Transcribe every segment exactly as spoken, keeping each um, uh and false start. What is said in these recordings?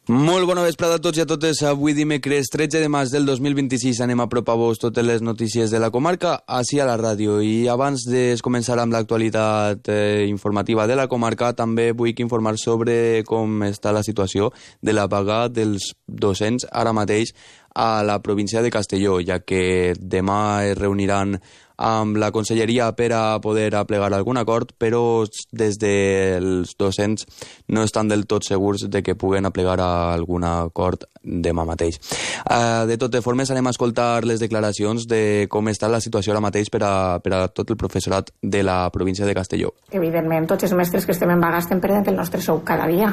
Molt bona vesprada a tots i a totes. Avui dimecres tretze de maig del dos mil vint-i-sis anem a apropar-vos totes les notícies de la comarca així a la ràdio. I abans de començar amb l'actualitat eh, informativa de la comarca, també vull informar sobre com està la situació de la vaga dels docents ara mateix a la província de Castelló, ja que demà es reuniran amb la conselleria per a poder aplegar algun acord, però des dels docents no estan del tot segurs de que puguen aplegar a algun acord demà mateix. Uh, de totes formes, anem a escoltar les declaracions de com està la situació ara mateix per a, per a tot el professorat de la província de Castelló. Evidentment, tots els mestres que estem en vaga estem perdent el nostre sou cada dia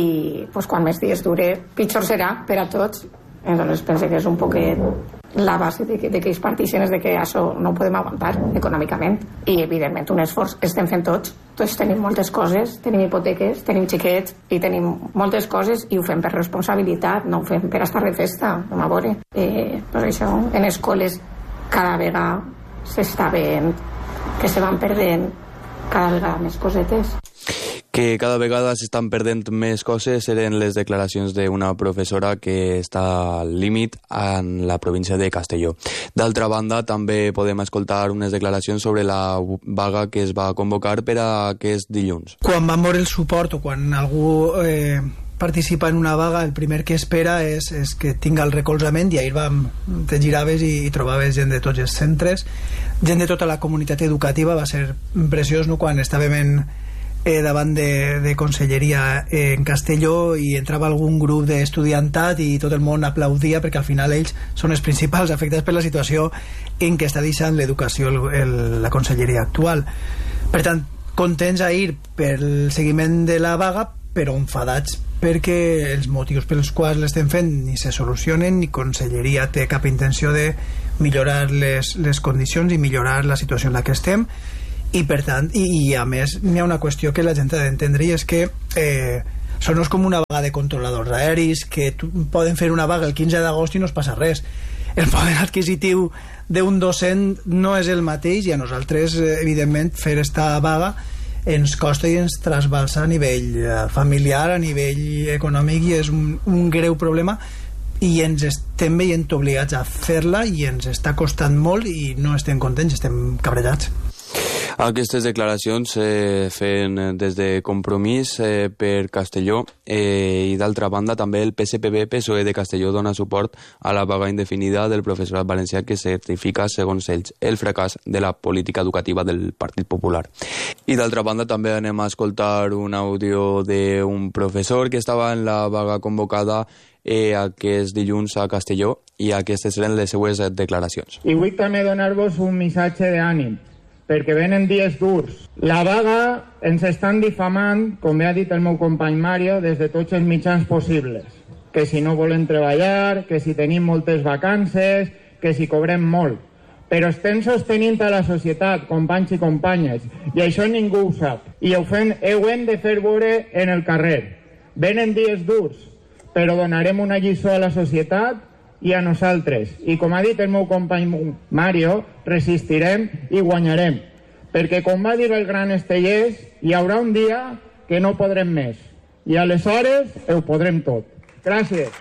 i pues, quan més dies dure, pitjor serà per a tots. Entonces pense que és un poquet la base de que, de que es partixen és de que això no ho podem aguantar econòmicament i evidentment un esforç estem fent tots tots tenim moltes coses, tenim hipoteques tenim xiquets i tenim moltes coses i ho fem per responsabilitat, no ho fem per estar de festa, no a veure eh, per això en escoles cada vegada s'està veient que se van perdent cada vegada més cosetes. Que cada vegada s'estan perdent més coses eren les declaracions d'una professora que està al límit en la província de Castelló. D'altra banda, també podem escoltar unes declaracions sobre la vaga que es va convocar per a aquest dilluns. Quan vam veure el suport o quan algú eh, participa en una vaga, el primer que espera és, és que tinga el recolzament, i ahir vam, te giraves i, i trobaves gent de tots els centres, gent de tota la comunitat educativa. Va ser preciós, no?, quan estàvem en Eh, davant de, de conselleria eh, en Castelló i entrava algun grup d'estudiantat i tot el món aplaudia perquè al final ells són els principals afectats per la situació en què està deixant l'educació el, el, la conselleria actual. Per tant, contents ahir pel seguiment de la vaga, però enfadats perquè els motius pels quals l'estem fent ni se solucionen ni conselleria té cap intenció de millorar les, les condicions i millorar la situació en la que estem. I per tant, i, i a més n'hi ha una qüestió que la gent ha d'entendre, i és que eh, això no és com una vaga de controladors aeris que tu, poden fer una vaga el quinze d'agost i no es passa res. El poder adquisitiu d'un docent no és el mateix i a nosaltres, evidentment, fer esta vaga ens costa i ens trasbalsa a nivell familiar, a nivell econòmic, i és un, un greu problema i ens estem veient obligats a fer-la i ens està costant molt i no estem contents, estem cabrellats. Aquestes declaracions eh, feien des de Compromís eh, per Castelló eh, i d'altra banda també el P S P B P S O E de Castelló dona suport a la vaga indefinida del professorat valencià que certifica, segons ells, el fracàs de la política educativa del Partit Popular. I d'altra banda també anem a escoltar un àudio d'un professor que estava en la vaga convocada eh, aquest dilluns a Castelló, i aquestes eren les seues declaracions. I vull també donar-vos un missatge d'ànim, perquè venen dies durs. La vaga ens estan difamant, com bé ha dit el meu company Mario, des de tots els mitjans possibles. Que si no volen treballar, que si tenim moltes vacances, que si cobrem molt. Però estem sostenint a la societat, companys i companyes, i això ningú ho sap. I ho, fem, ho hem de fer veure en el carrer. Venen dies durs, però donarem una lliçó a la societat i a nosaltres. I com ha dit el meu company Mario, resistirem i guanyarem. Perquè com va dir el gran Estellés, hi haurà un dia que no podrem més. I aleshores ho podrem tot. Gràcies.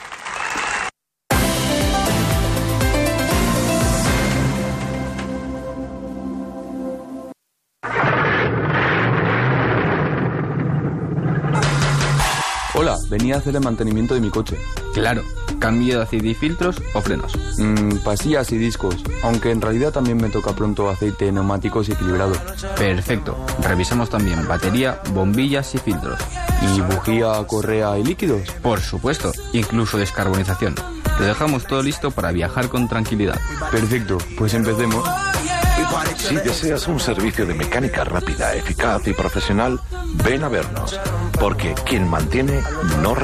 Hola, venía a hacer el mantenimiento de mi coche. Claro, cambio de aceite y filtros o frenos. Mm, pastillas y discos, aunque en realidad también me toca pronto aceite, neumáticos y equilibrado. Perfecto, revisamos también batería, bombillas y filtros. ¿Y bujía, correa y líquidos? Por supuesto, incluso descarbonización. Te dejamos todo listo para viajar con tranquilidad. Perfecto, pues empecemos. Si deseas un servicio de mecánica rápida, eficaz y profesional, ven a vernos, porque quien mantiene no